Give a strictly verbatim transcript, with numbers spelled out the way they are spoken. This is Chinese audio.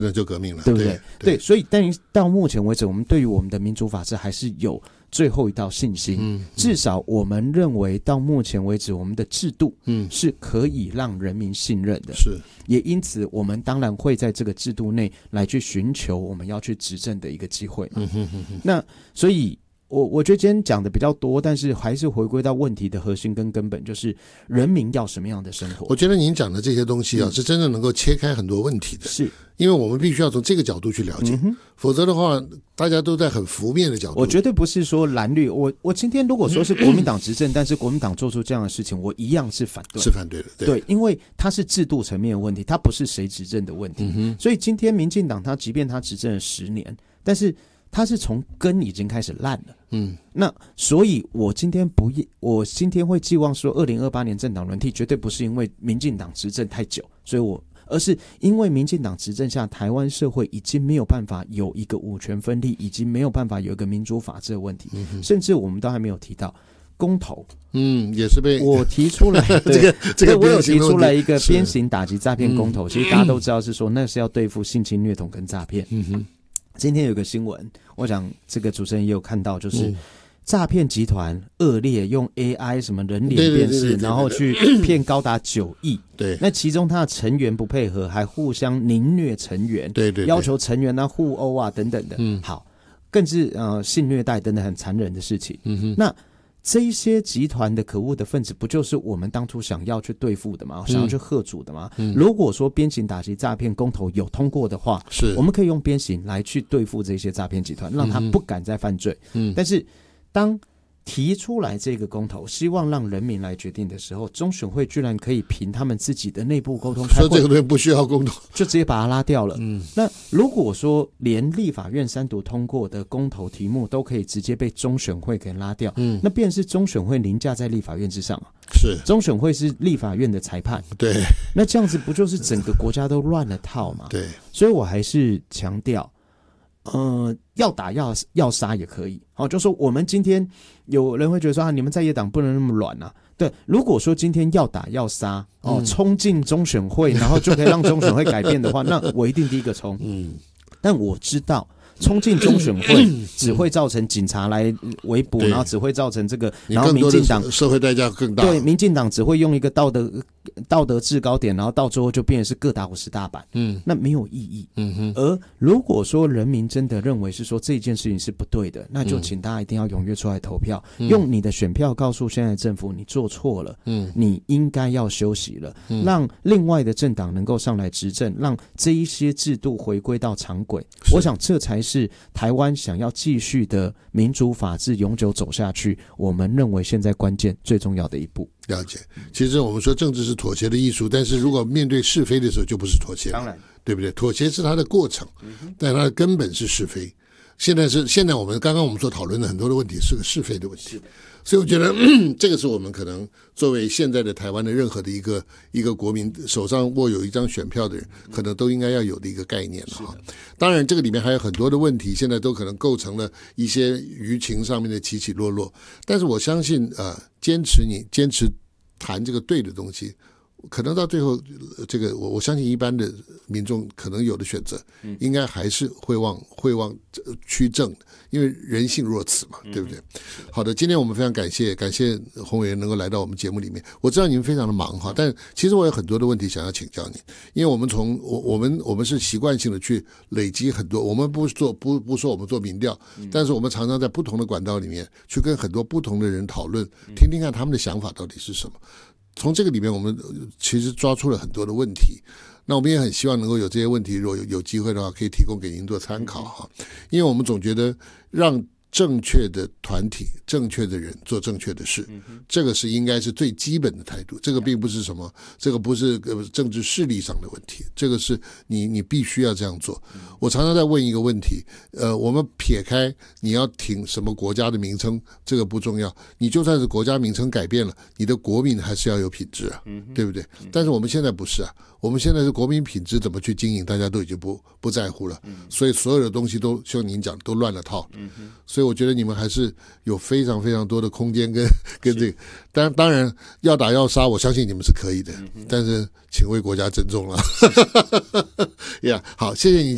那就革命了， 对不对？ 对, 对，所以但到目前为止，我们对于我们的民主法治还是有最后一道信心。嗯嗯、至少我们认为到目前为止，我们的制度是可以让人民信任的。是，也因此我们当然会在这个制度内来去寻求我们要去执政的一个机会嘛。嗯哼哼哼，那所以。我我觉得今天讲的比较多，但是还是回归到问题的核心跟根本，就是人民要什么样的生活。 我觉得您讲的这些东西啊，嗯、是真的能够切开很多问题的。是，因为我们必须要从这个角度去了解，嗯、否则的话，大家都在很浮面的角度。 我绝对不是说蓝绿，我我今天如果说是国民党执政，嗯、但是国民党做出这样的事情，我一样是反对， 是反对的。对， 对，因为它是制度层面的问题，它不是谁执政的问题。嗯、所以今天民进党，他即便他执政了十年，但是。它是从根已经开始烂了，嗯，那所以我今天不，我今天会寄望说，二零二八年政党轮替绝对不是因为民进党执政太久，所以我，而是因为民进党执政下，台湾社会已经没有办法有一个五权分立，已经没有办法有一个民主法治的问题，嗯、甚至我们都还没有提到公投， 嗯，也是被我提出来，这个这个我有提出来一个鞭刑打击诈骗公投，其实大家都知道是说那是要对付性侵虐童跟诈骗，嗯哼。今天有个新闻，我想这个主持人也有看到，就是诈骗集团恶劣，用 A I 什么人脸辨识，然后去骗高达九亿。对，那其中他的成员不配合，还互相凌虐成员，对 对, 对，要求成员啊互殴啊等等的。嗯，好，更是呃性虐待等等很残忍的事情。嗯哼，那。这一些集团的可恶的分子，不就是我们当初想要去对付的吗？想要去吓阻的吗？嗯、如果说鞭刑打击诈骗公投有通过的话，是我们可以用鞭刑来去对付这些诈骗集团，让他不敢再犯罪。嗯、但是当提出来这个公投，希望让人民来决定的时候，中选会居然可以凭他们自己的内部沟通开会， 说这个东西不需要公投， 就直接把它拉掉了。嗯，那如果说连立法院三读通过的公投题目都可以直接被中选会给拉掉，嗯，那便是中选会凌驾在立法院之上啊。是，中选会是立法院的裁判，对，那这样子不就是整个国家都乱了套吗？对，所以我还是强调。呃，要打要要杀也可以，好、哦，就说我们今天有人会觉得说啊，你们在野党不能那么软啊。对，如果说今天要打要杀，哦，嗯、冲进中选会，然后就可以让中选会改变的话，那我一定第一个冲。嗯，但我知道。冲进中选会只会造成警察来围捕，然后只会造成这个，然后民进党社会代价更大。 对，民进党只会用一个道德道德制高点，然后到最后就变成是各打五十大板，嗯，那没有意义。嗯哼。而如果说人民真的认为是说这件事情是不对的，那就请大家一定要踊跃出来投票，嗯、用你的选票告诉现在的政府你做错了，嗯，你应该要休息了，嗯、让另外的政党能够上来执政，让这一些制度回归到常轨。我想这才是。是台湾想要继续的民主法治永久走下去，我们认为现在关键最重要的一步。 了解，其实我们说政治是妥协的艺术，但是如果面对是非的时候，就不是妥协了，当然，对不对？妥协是它的过程，但它的根本是是非。现在是现在我们刚刚我们所讨论的很多的问题是个是非的问题，所以我觉得这个是我们可能作为现在的台湾的任何的一个一个国民手上握有一张选票的人，可能都应该要有的一个概念了哈。当然这个里面还有很多的问题，现在都可能构成了一些舆情上面的起起落落，但是我相信呃，坚持你坚持谈这个对的东西。可能到最后，这个我我相信一般的民众可能有的选择，应该还是会往会往趋正的，因为人性若此嘛，对不对？好的，今天我们非常感谢感谢洪委员能够来到我们节目里面。我知道你们非常的忙哈，但其实我有很多的问题想要请教你，因为我们从我我们我们是习惯性的去累积很多，我们不做不不说我们做民调，但是我们常常在不同的管道里面去跟很多不同的人讨论，听听看他们的想法到底是什么。从这个里面我们其实抓出了很多的问题，那我们也很希望能够有这些问题，如果有有机会的话可以提供给您做参考哈，因为我们总觉得让正确的团体正确的人做正确的事，这个是应该是最基本的态度，这个并不是什么这个不是政治势力上的问题，这个是你你必须要这样做。我常常在问一个问题，呃，我们撇开你要挺什么国家的名称，这个不重要，你就算是国家名称改变了，你的国民还是要有品质啊，对不对？但是我们现在不是啊，我们现在是国民品质怎么去经营，大家都已经不不在乎了，所以所有的东西都像您讲都乱了套，所以我觉得你们还是有非常非常多的空间跟跟这个，当当然要打要杀，我相信你们是可以的，但是请为国家珍重了。呀，好，谢谢你。